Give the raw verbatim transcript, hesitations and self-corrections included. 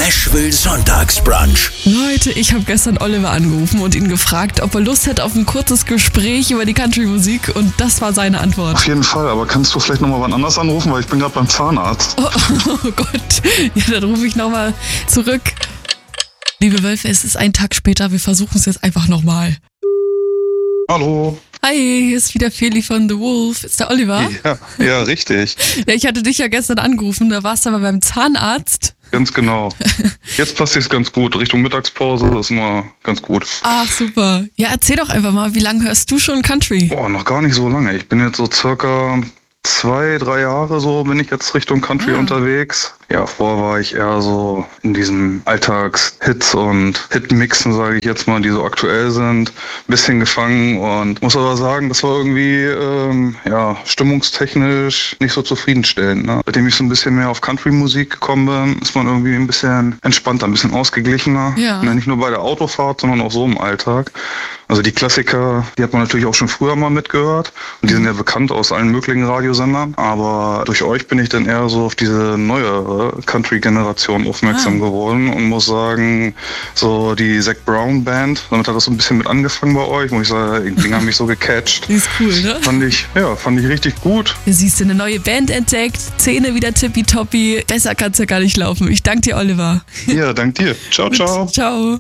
Nashville Sonntagsbrunch. Leute, ich habe gestern Oliver angerufen und ihn gefragt, ob er Lust hätte auf ein kurzes Gespräch über die Country-Musik, und das war seine Antwort. Auf jeden Fall, aber kannst du vielleicht nochmal wann anders anrufen, weil ich bin gerade beim Zahnarzt. Oh, oh, oh Gott, ja, dann rufe ich nochmal zurück. Liebe Wölfe, es ist ein Tag später, wir versuchen es jetzt einfach nochmal. Hallo. Hi, hier ist wieder Feli von The Wolf. Ist der Oliver? Ja, ja, richtig. Ja, ich hatte dich ja gestern angerufen, da warst du aber beim Zahnarzt. Ganz genau. Jetzt passt es ganz gut. Richtung Mittagspause ist immer ganz gut. Ach, super. Ja, erzähl doch einfach mal, wie lange hörst du schon Country? Boah, noch gar nicht so lange. Ich bin jetzt so circa zwei, drei Jahre so bin ich jetzt Richtung Country Ah. unterwegs. Ja, vorher war ich eher so in diesem Alltagshits und Hitmixen, sage ich jetzt mal, die so aktuell sind, ein bisschen gefangen, und muss aber sagen, das war irgendwie ähm, ja stimmungstechnisch nicht so zufriedenstellend. Ne? Seitdem ich so ein bisschen mehr auf Country-Musik gekommen bin, ist man irgendwie ein bisschen entspannter, ein bisschen ausgeglichener. Ja. Ne, nicht nur bei der Autofahrt, sondern auch so im Alltag. Also die Klassiker, die hat man natürlich auch schon früher mal mitgehört, und die sind ja bekannt aus allen möglichen Radiosendern. Aber durch euch bin ich dann eher so auf diese neue Country-Generation aufmerksam Ah. geworden und muss sagen, so die Zac Brown Band, damit hat das so ein bisschen mit angefangen bei euch, muss ich sagen, die haben mich so gecatcht. Die ist cool, ne? Fand ich, ja, fand ich richtig gut. Du siehst eine neue Band entdeckt, Zähne wieder tippitoppi. Besser kann's ja gar nicht laufen. Ich danke dir, Oliver. Ja, dank dir. Ciao, ciao. Ciao.